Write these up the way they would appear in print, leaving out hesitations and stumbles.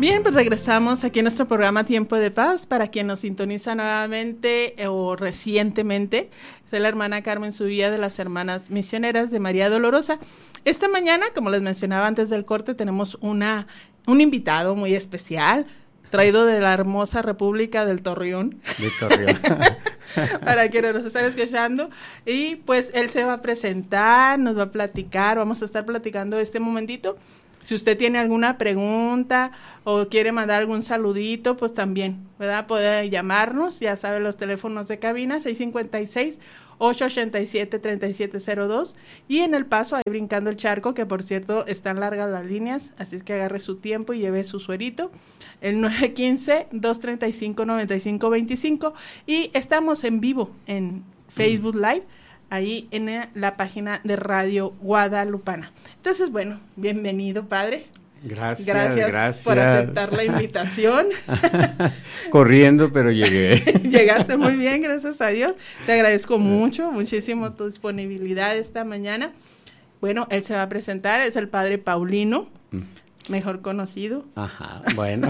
Bien, pues regresamos aquí en nuestro programa Tiempo de Paz. Para quien nos sintoniza nuevamente o recientemente, soy la hermana Carmen Subía de las Hermanas Misioneras de María Dolorosa. Esta mañana, como les mencionaba antes del corte, tenemos un invitado muy especial, traído de la hermosa República del Torreón. De Torreón. Para quienes nos están escuchando. Y pues él se va a presentar, nos va a platicar, vamos a estar platicando este momentito. Si usted tiene alguna pregunta o quiere mandar algún saludito, pues también, ¿verdad? Puede llamarnos, ya sabe los teléfonos de cabina, 656-887-3702, y en El Paso, ahí brincando el charco, que por cierto están largas las líneas, así es que agarre su tiempo y lleve su suerito, el 915-235-9525, y estamos en vivo en Facebook Live, ahí en la página de Radio Guadalupana. Entonces, bueno, bienvenido, padre. Gracias por aceptar la invitación. Corriendo, pero llegué. Llegaste muy bien, gracias a Dios. Te agradezco muchísimo tu disponibilidad esta mañana. Bueno, él se va a presentar, es el padre Paulino, mejor conocido. Ajá, bueno.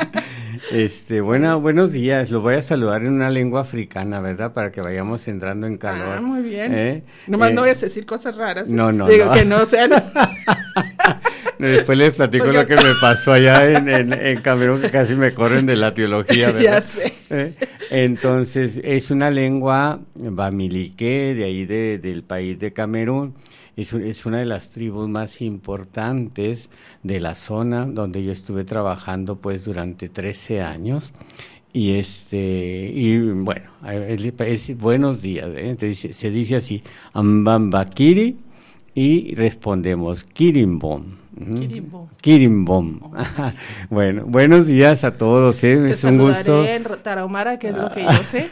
Buenos días. Los voy a saludar en una lengua africana, ¿verdad? Para que vayamos entrando en calor. Ah, muy bien. Nomás no voy a decir cosas raras. No. Digo que no sean. Después les platico lo que me pasó allá en Camerún, que casi me corren de la teología, ¿verdad? Ya sé. Entonces, es una lengua bamilique, de ahí del país de Camerún. Es una de las tribus más importantes de la zona donde yo estuve trabajando pues durante 13 años. Y bueno, es buenos días, ¿eh? Entonces se dice así, Ambambakiri, y respondemos Kirimbom. Kirimbom. Bueno, buenos días a todos, ¿eh? Es un gusto. En Tarahumara, que es lo que yo sé.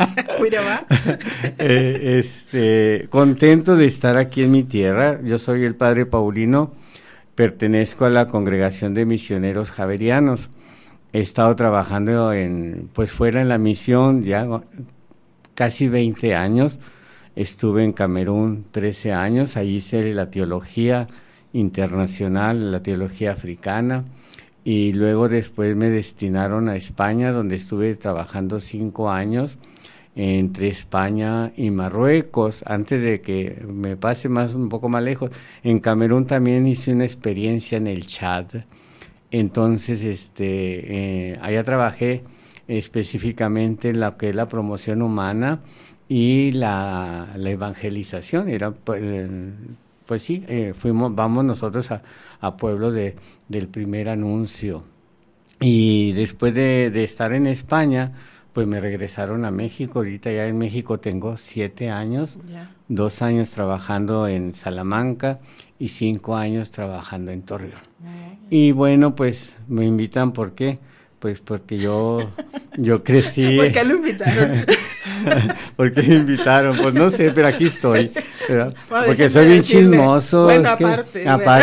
Contento de estar aquí en mi tierra. Yo soy el padre Paulino, pertenezco a la Congregación de Misioneros Javerianos. He estado trabajando fuera en la misión ya casi 20 años. Estuve en Camerún 13 años, ahí hice la teología internacional, la teología africana, y luego después me destinaron a España, donde estuve trabajando 5 años entre España y Marruecos. Antes de que me pase un poco más lejos, en Camerún también hice una experiencia en el Chad. Entonces, allá trabajé específicamente en lo que es la promoción humana y la evangelización. Era pues sí, vamos nosotros a pueblos del primer anuncio. Y después de estar en España, pues me regresaron a México. Ahorita ya en México tengo 7 años, 2 años trabajando en Salamanca y 5 años trabajando en Torreón. Y bueno, pues me invitan, ¿por qué? Pues porque yo crecí. ¿Por qué lo invitaron? ¿Por qué me invitaron? Pues no sé, pero aquí estoy. Bueno, porque soy bien chismoso. Bueno, aparte.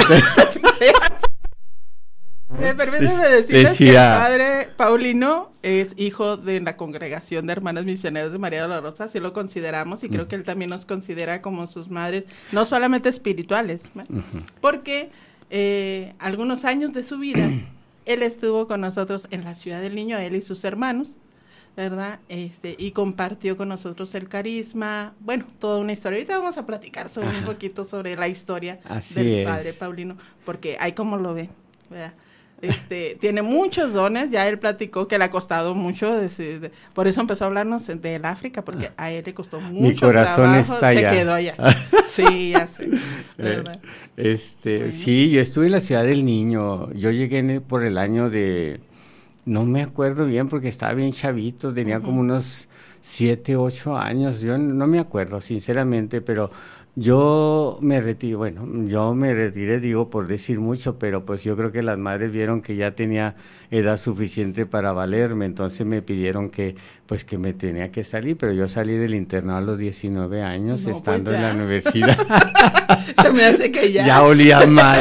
Permíteme decirles que el padre Paulino es hijo de la Congregación de Hermanas Misioneras de María Dolorosa, así lo consideramos, y creo que él también nos considera como sus madres, no solamente espirituales, porque algunos años de su vida, él estuvo con nosotros en la Ciudad del Niño, él y sus hermanos, ¿verdad? Y compartió con nosotros el carisma, bueno, toda una historia. Ahorita vamos a platicar un poquito sobre la historia del padre Paulino, porque ahí como lo ven, ¿verdad? Tiene muchos dones, ya él platicó que le ha costado mucho, por eso empezó a hablarnos del África, porque a él le costó mucho. Mi corazón trabajo, está allá. Se quedó allá. Sí, ya sé. ¿Verdad? Bueno. Sí, yo estuve en la Ciudad del Niño. Yo llegué por el año no me acuerdo bien porque estaba bien chavito, tenía como unos 7, 8 años. Yo no me acuerdo, sinceramente, pero yo me retiré, digo, por decir mucho, pero pues yo creo que las madres vieron que ya tenía edad suficiente para valerme, entonces me pidieron que me tenía que salir, pero yo salí del internado a los 19 años, estando en la universidad. Se me hace que ya. Ya olía mal.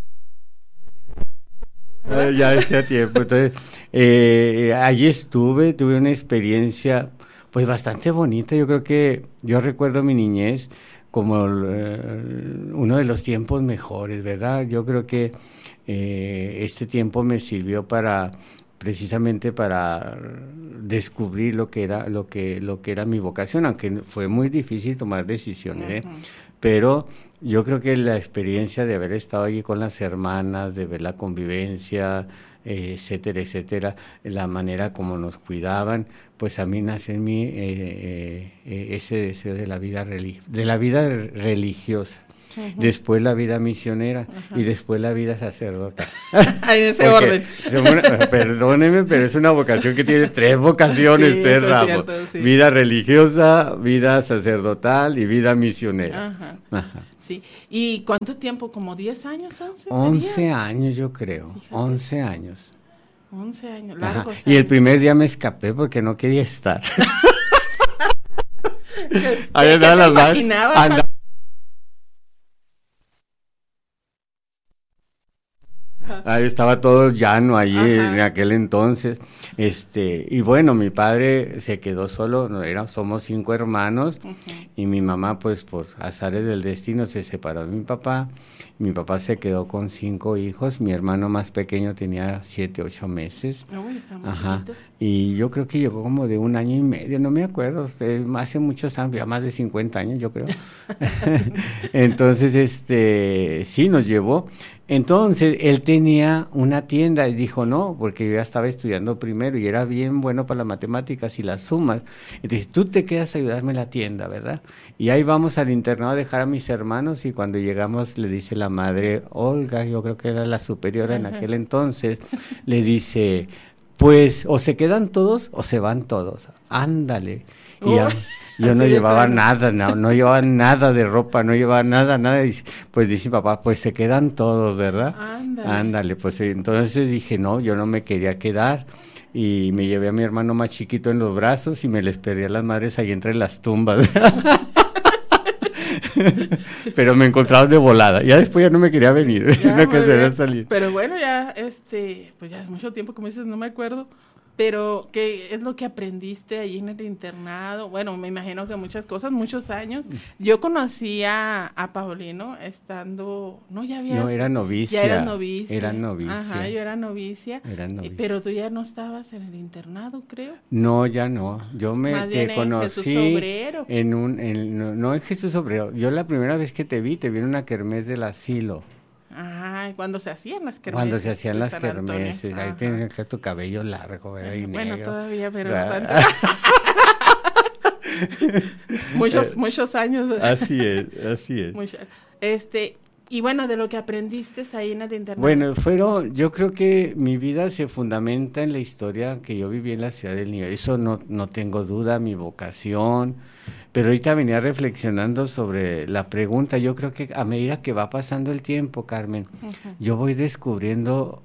Ya hacía tiempo. Entonces, allí tuve una experiencia pues bastante bonita. Yo creo que yo recuerdo mi niñez uno de los tiempos mejores, ¿verdad? Yo creo que este tiempo me sirvió precisamente para descubrir lo que era mi vocación, aunque fue muy difícil tomar decisiones, pero yo creo que la experiencia de haber estado allí con las hermanas, de ver la convivencia, etcétera, etcétera, la manera como nos cuidaban, pues a mí nace en mí ese deseo de la vida religiosa. Después la vida misionera y después la vida sacerdotal. En ese orden. Perdóneme, pero es una vocación que tiene 3 vocaciones, sí, Ramos. Cierto, sí. Vida religiosa, vida sacerdotal y vida misionera. Ajá. Sí. ¿Y cuánto tiempo? ¿Como 10 años? 11 11 años, yo creo. Fíjate. 11 años. 11 años, largos. Y el primer día me escapé porque no quería estar. Ahí andaban las imaginabas. Ahí estaba todo llano allí en aquel entonces, y bueno, mi padre se quedó solo, somos 5 hermanos, y mi mamá, pues por azares del destino, se separó de mi papá se quedó con 5 hijos, mi hermano más pequeño tenía 7, 8 meses, y yo creo que llegó como de 1 año y medio, no me acuerdo, hace muchos años, ya más de 50 años yo creo, entonces sí nos llevó. Entonces, él tenía una tienda y dijo, no, porque yo ya estaba estudiando primero y era bien bueno para las matemáticas y las sumas. Entonces, tú te quedas a ayudarme en la tienda, ¿verdad? Y ahí vamos al internado a dejar a mis hermanos y cuando llegamos le dice la madre, Olga, yo creo que era la superiora en aquel entonces, le dice, pues, o se quedan todos o se van todos, ándale. Y yo no llevaba nada, no llevaba nada de ropa, no llevaba nada, y pues dice papá, pues se quedan todos, ¿verdad? Ándale, pues entonces dije, no, yo no me quería quedar, y me llevé a mi hermano más chiquito en los brazos y me les perdí a las madres ahí entre las tumbas, pero me encontraron de volada, ya después ya no me quería venir, no quería salir. Pero bueno, ya, pues ya es mucho tiempo, como dices, no me acuerdo. Pero, ¿qué es lo que aprendiste allí en el internado? Bueno, me imagino que muchas cosas, muchos años. Yo conocí a Paulino estando... No, era novicia. Ya era novicia. Era novicia. Ajá, yo era novicia. Pero tú ya no estabas en el internado, creo. No, ya no. Yo te conocí... Jesús Obrero. No en Jesús Obrero. Yo la primera vez que te vi en una kermés del asilo. Ajá, cuando se hacían las kermeses. Cuando se hacían las kermeses, ahí tenías tu cabello largo, ¿verdad? Y bueno, negro. Todavía, pero no tanto. muchos años. Así es. Y bueno, de lo que aprendiste ahí en el internado. Bueno, yo creo que mi vida se fundamenta en la historia que yo viví en la ciudad del Niño. Eso no tengo duda, mi vocación. Pero ahorita venía reflexionando sobre la pregunta. Yo creo que a medida que va pasando el tiempo, Carmen, yo voy descubriendo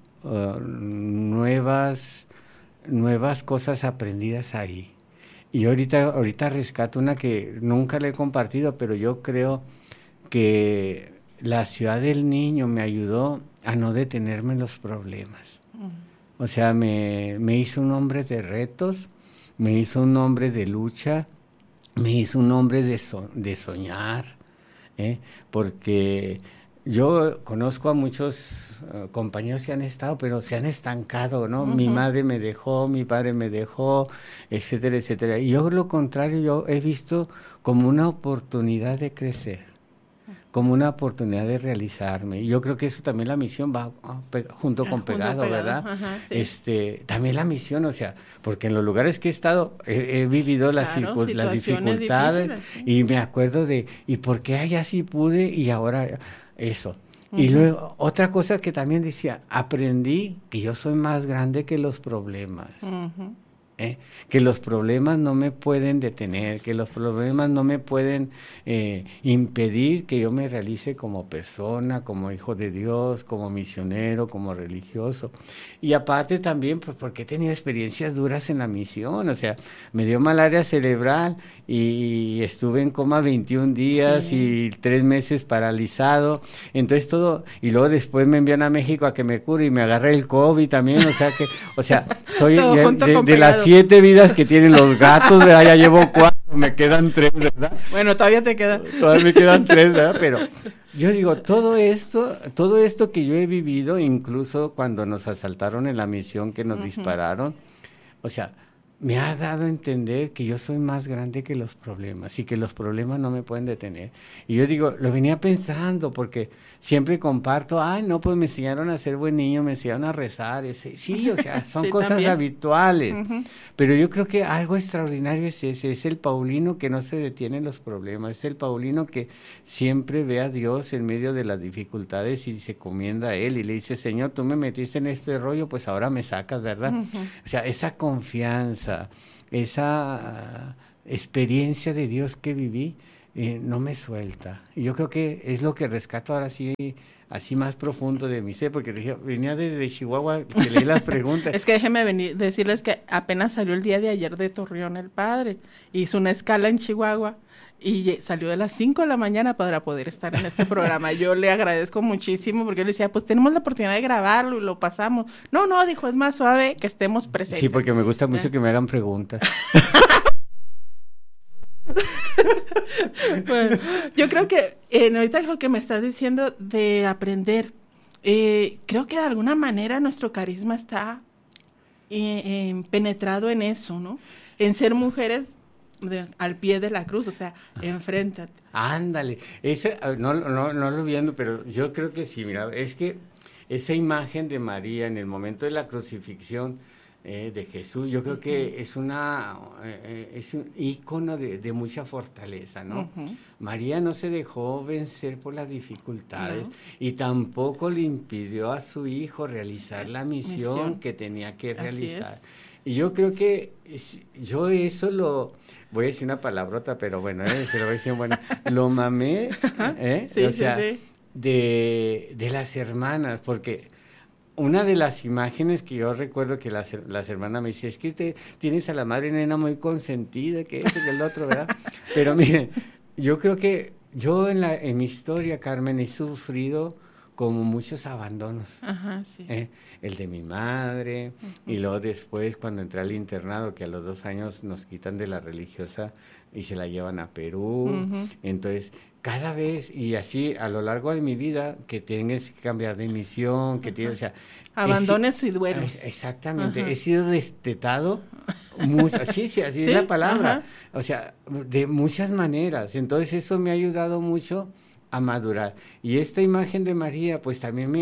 nuevas cosas aprendidas ahí. Y ahorita rescato una que nunca le he compartido, pero yo creo que la ciudad del Niño me ayudó a no detenerme en los problemas. O sea, me hizo un hombre de retos, me hizo un hombre de lucha, me hizo un hombre de soñar, porque yo conozco a muchos compañeros que han estado, pero se han estancado, ¿no? Mi madre me dejó, mi padre me dejó, etcétera, etcétera. Y yo lo contrario, yo he visto como una oportunidad de crecer, como una oportunidad de realizarme. Y yo creo que eso también la misión va junto con pegado, ¿verdad? Ajá, sí. También la misión, o sea, porque en los lugares que he estado he vivido las dificultades y me acuerdo ¿y por qué allá sí pude y ahora eso? Y luego, otra cosa que también decía, aprendí que yo soy más grande que los problemas. Que los problemas no me pueden detener, que los problemas no me pueden impedir que yo me realice como persona, como hijo de Dios, como misionero, como religioso. Y aparte también, pues porque he tenido experiencias duras en la misión, o sea, me dio malaria cerebral y estuve en coma 21 días y 3 meses paralizado, entonces todo, y luego después me envían a México a que me cure y me agarré el COVID también, soy de las 7 vidas que tienen los gatos, ¿verdad? Ya llevo 4, Me quedan 3, ¿verdad? Bueno, todavía te quedan. Todavía me quedan 3, ¿verdad? Pero yo digo, todo esto que yo he vivido, incluso cuando nos asaltaron en la misión, que nos dispararon, o sea, me ha dado a entender que yo soy más grande que los problemas y que los problemas no me pueden detener. Y yo digo, lo venía pensando porque siempre comparto, no, pues me enseñaron a ser buen niño, me enseñaron a rezar. Sí, o sea, son cosas también habituales. Pero yo creo que algo extraordinario es ese, es el Paulino que no se detiene en los problemas, es el Paulino que siempre ve a Dios en medio de las dificultades y se comienda a Él y le dice, Señor, tú me metiste en este rollo, pues ahora me sacas, ¿verdad? O sea, esa confianza, esa experiencia de Dios que viví, no me suelta. Y yo creo que es lo que rescato ahora sí, así más profundo de mi ser, porque venía desde Chihuahua, que leí las preguntas. Es que déjeme decirles que apenas salió el día de ayer de Torreón el padre, hizo una escala en Chihuahua y salió a las 5 de la mañana para poder estar en este programa. Yo le agradezco muchísimo porque yo le decía, pues tenemos la oportunidad de grabarlo y lo pasamos. No, dijo, es más suave que estemos presentes. Sí, porque me gusta mucho que me hagan preguntas. Bueno, yo creo que ahorita lo que me estás diciendo de aprender, creo que de alguna manera nuestro carisma está penetrado en eso, ¿no? En ser mujeres al pie de la cruz, o sea, enfréntate. Ándale, no lo viendo, pero yo creo que sí, mira, es que esa imagen de María en el momento de la crucifixión de Jesús, yo creo que es un ícono de mucha fortaleza, ¿no? María no se dejó vencer por las dificultades y tampoco le impidió a su hijo realizar la misión que tenía que realizar. Y yo creo que yo eso voy a decir una palabrota, pero bueno, se lo voy a decir, bueno, lo mamé, de las hermanas, porque una de las imágenes que yo recuerdo que las hermanas me decían, es que usted tienes a la madre nena muy consentida, que esto, que el otro, ¿verdad? Pero miren, yo creo que yo en mi historia, Carmen, he sufrido como muchos abandonos. El de mi madre, y luego después cuando entré al internado, que a los 2 años nos quitan de la religiosa y se la llevan a Perú. Entonces, cada vez, y así a lo largo de mi vida, que tienes que cambiar de misión, que tienes, o sea... Abandones y duelos. Exactamente, he sido destetado, así es la palabra, o sea, de muchas maneras. Entonces eso me ha ayudado mucho a madurar. Y esta imagen de María, pues también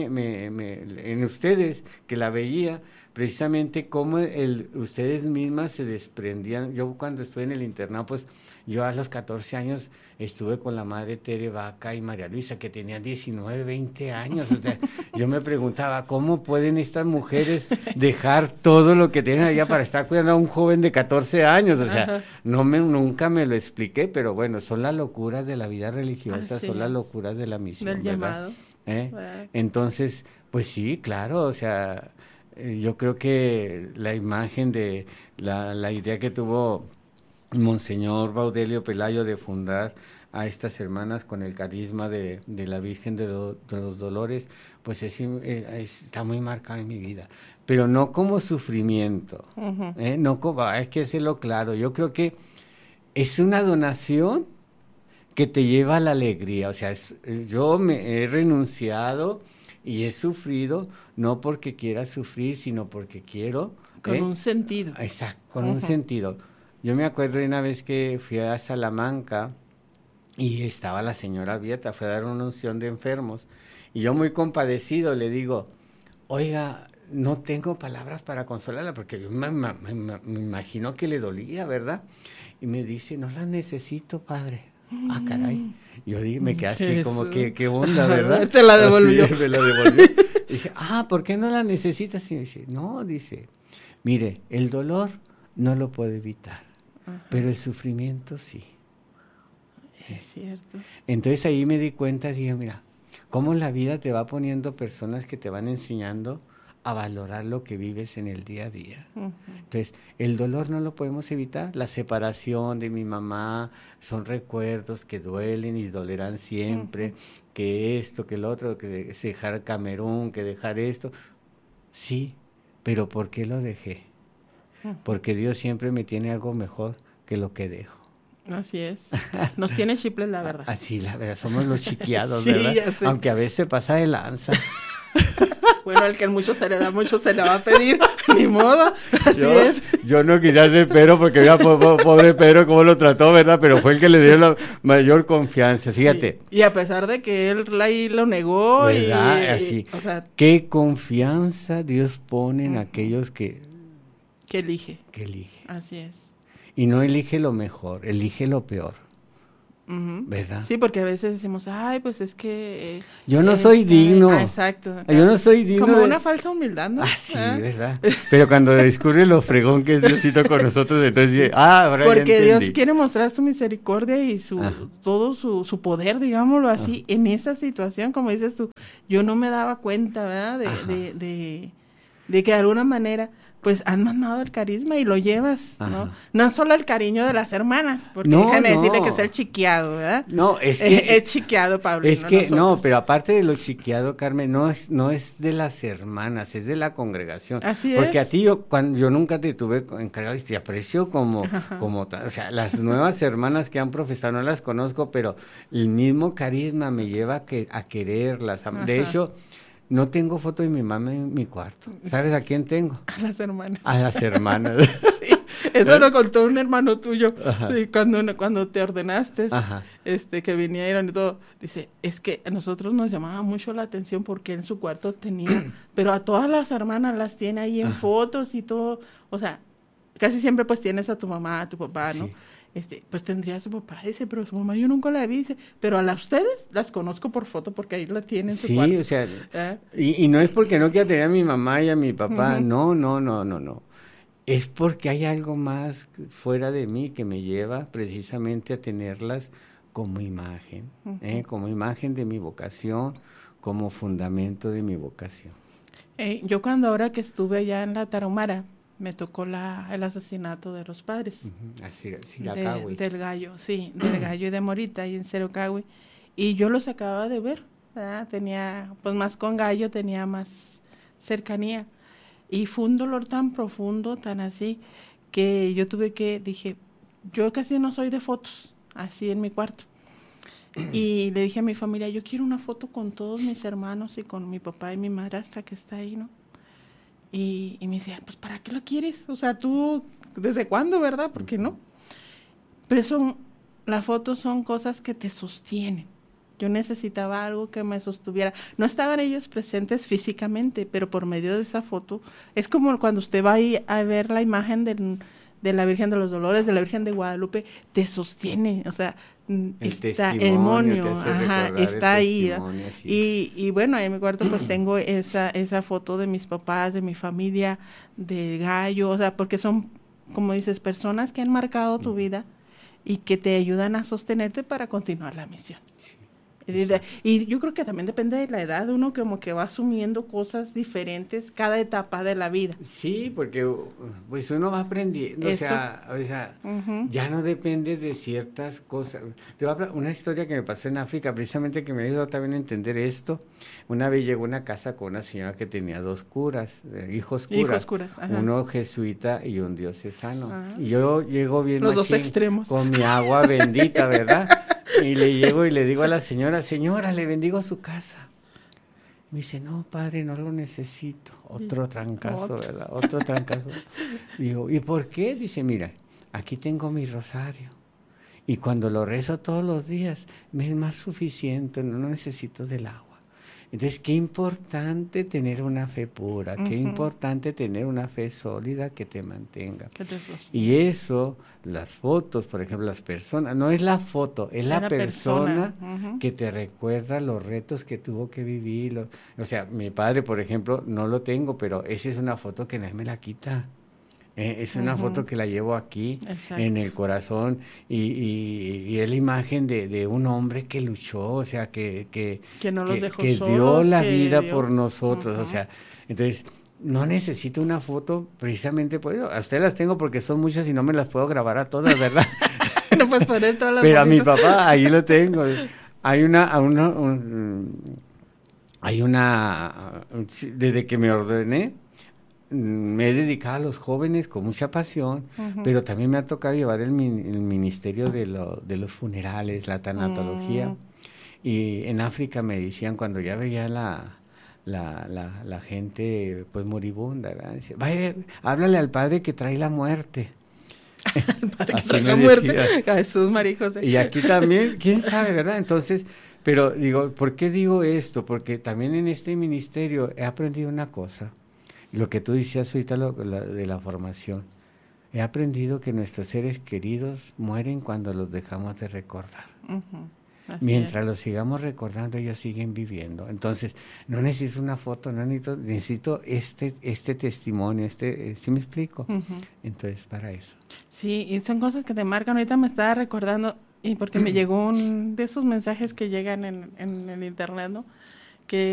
en ustedes, que la veía, precisamente cómo ustedes mismas se desprendían. Yo cuando estuve en el internado, pues yo a los 14 años estuve con la madre Tere Vaca y María Luisa, que tenían 19, 20 años. O sea, yo me preguntaba, ¿cómo pueden estas mujeres dejar todo lo que tienen allá para estar cuidando a un joven de 14 años? O sea, nunca me lo expliqué, pero bueno, son las locuras de la vida religiosa, son las locuras de la misión, del llamado. Entonces, pues sí, claro, o sea, yo creo que la imagen de la idea que tuvo Monseñor Baudelio Pelayo de fundar a estas hermanas con el carisma de la Virgen de los Dolores, pues está muy marcado en mi vida, pero no como sufrimiento, no como, hay que hacerlo claro, yo creo que es una donación que te lleva a la alegría, o sea, yo me he renunciado y he sufrido, no porque quiera sufrir, sino porque quiero. Con un sentido. Exacto, con un sentido. Yo me acuerdo de una vez que fui a Salamanca y estaba la señora Vieta, fue a dar una unción de enfermos. Y yo muy compadecido le digo, oiga, no tengo palabras para consolarla, porque yo me imagino que le dolía, ¿verdad? Y me dice, no las necesito, padre. Ah, caray. Yo me quedé así como que, ¿qué onda, verdad? Te la devolvió. Así, me la devolvió. Y dije, ¿por qué no la necesitas? Y me dice, no, dice, mire, el dolor no lo puedo evitar, pero el sufrimiento sí. Es cierto. Entonces ahí me di cuenta, dije, mira, cómo la vida te va poniendo personas que te van enseñando a valorar lo que vives en el día a día. Entonces, el dolor no lo podemos evitar. La separación de mi mamá son recuerdos que duelen y dolerán siempre, que esto, que el otro, que dejar Camerún, que dejar esto. Sí, pero ¿por qué lo dejé? Porque Dios siempre me tiene algo mejor que lo que dejo. Así es. Nos tiene chiples, la verdad. Así, la verdad, somos los chiqueados, sí, ¿verdad? Ya sé. Aunque a veces pasa de lanza. Bueno, al que mucho se le da, mucho se le va a pedir, ni modo, así es. Yo no quise hacer Pedro porque mira, pobre Pedro cómo lo trató, ¿verdad? Pero fue el que le dio la mayor confianza, fíjate. Sí. Y a pesar de que él ahí lo negó, ¿verdad? Así. O sea, qué confianza Dios pone en aquellos que elige. Que elige. Así es. Y no elige lo mejor, elige lo peor. Uh-huh. ¿Verdad? Sí, porque a veces decimos, ay, pues es que... yo no soy digno. Exacto. Yo no soy digno. Como una falsa humildad, ¿no? Sí, ¿verdad? Pero cuando descubre lo fregón que es Diosito con nosotros, entonces, ahora porque ya Dios quiere mostrar su misericordia y todo su poder, digámoslo así, en esa situación, como dices tú. Yo no me daba cuenta, ¿verdad? De que de alguna manera... pues han mandado el carisma y lo llevas, ¿no? No solo el cariño de las hermanas, porque déjame decirle que es el chiqueado, ¿verdad? No, es que... es chiqueado, Pablo. Es que, no, pero aparte de lo chiqueado, Carmen, no es de las hermanas, es de la congregación. Así porque es. a ti yo nunca te tuve encargado y te aprecio como o sea, las nuevas hermanas que han profesado no las conozco, pero el mismo carisma me lleva a quererlas. De hecho... no tengo foto de mi mamá en mi cuarto. ¿Sabes a quién tengo? A las hermanas. A las hermanas. Sí, eso lo contó un hermano tuyo. Sí, cuando te ordenaste, que vinieron y todo. Dice, es que a nosotros nos llamaba mucho la atención porque en su cuarto tenía, pero a todas las hermanas las tiene ahí en fotos y todo. O sea, casi siempre pues tienes a tu mamá, a tu papá, ¿no? Sí. Pues tendría a su papá, dice, pero su mamá yo nunca la vi, dice, pero a ustedes las conozco por foto porque ahí la tienen en su cuarto. Sí, o sea, y no es porque no quiera tener a mi mamá y a mi papá, no. Es porque hay algo más fuera de mí que me lleva precisamente a tenerlas como imagen, como imagen de mi vocación, como fundamento de mi vocación. Yo ahora que estuve allá en la Tarahumara, me tocó el asesinato de los padres. Del gallo, sí, del gallo y de Morita, ahí en Cerocahui. Y yo los acababa de ver, ¿verdad? Tenía, pues más con gallo, tenía más cercanía. Y fue un dolor tan profundo, tan así, que yo dije, yo casi no soy de fotos, así en mi cuarto. Y le dije a mi familia, yo quiero una foto con todos mis hermanos y con mi papá y mi madrastra que está ahí, ¿no? Y me decían, pues, ¿para qué lo quieres? O sea, tú, ¿desde cuándo, verdad? ¿Por qué no? Pero las fotos son cosas que te sostienen. Yo necesitaba algo que me sostuviera. No estaban ellos presentes físicamente, pero por medio de esa foto, es como cuando usted va ahí a ver la imagen de la Virgen de los Dolores, de la Virgen de Guadalupe, te sostiene, o sea, el testimonio está ahí. Y bueno, en mi cuarto pues tengo esa foto de mis papás, de mi familia, del gallo, o sea, porque son, como dices, personas que han marcado tu vida y que te ayudan a sostenerte para continuar la misión. Sí. Y yo creo que también depende de la edad, uno como que va asumiendo cosas diferentes cada etapa de la vida. Sí, porque pues uno va aprendiendo, o sea, ya no depende de ciertas cosas. Te voy a hablar una historia que me pasó en África, precisamente que me ayudó también a entender esto. Una vez llegó a una casa con una señora que tenía 2 curas, hijos curas, uno jesuita y un diocesano. Y yo llego bien los 2 extremos con mi agua bendita, ¿verdad? Y le llego y le digo a la señora, le bendigo su casa. Me dice, no, padre, no lo necesito. Otro trancazo, ¿verdad? Otro trancazo. Digo, ¿y por qué? Dice, mira, aquí tengo mi rosario. Y cuando lo rezo todos los días, me es más suficiente, no necesito del agua. Entonces, qué importante tener una fe pura, qué importante tener una fe sólida que te mantenga. Y eso, las fotos, por ejemplo, las personas, no es la foto, es la persona que te recuerda los retos que tuvo que vivir. O sea, mi padre, por ejemplo, no lo tengo, pero esa es una foto que nadie me la quita. Es una foto que la llevo aquí, en el corazón, y es la imagen de un hombre que luchó, o sea, que no los dejó que solos, dio la vida por nosotros, o sea, entonces, no necesito una foto precisamente por eso. A ustedes las tengo porque son muchas y no me las puedo grabar a todas, ¿verdad? No puedes poner todas las pero bonitas. A mi papá, ahí lo tengo. Hay desde que me ordené, me he dedicado a los jóvenes con mucha pasión, pero también me ha tocado llevar el ministerio de los funerales, la tanatología. Y en África me decían, cuando ya veía la gente pues moribunda, ¿verdad? Decía, vaya, háblale al padre que trae la muerte. El padre que trae la muerte. A Jesús, María y José. Y aquí también, quién sabe, ¿verdad? Entonces, pero digo, ¿por qué digo esto? Porque también en este ministerio he aprendido una cosa, lo que tú decías ahorita de la formación. He aprendido que nuestros seres queridos mueren cuando los dejamos de recordar. Mientras los sigamos recordando, ellos siguen viviendo. Entonces, no necesito una foto, no necesito este testimonio, ¿sí me explico? Entonces, para eso. Sí, y son cosas que te marcan. Ahorita me estaba recordando, y porque me llegó un de esos mensajes que llegan en el internet, ¿no? Que